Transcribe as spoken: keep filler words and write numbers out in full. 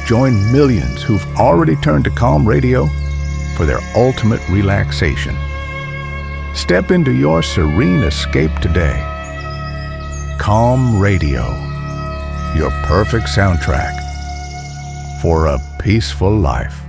join millions who've already turned to Calm Radio for their ultimate relaxation. Step into your serene escape today. Calm Radio, your perfect soundtrack for a peaceful life.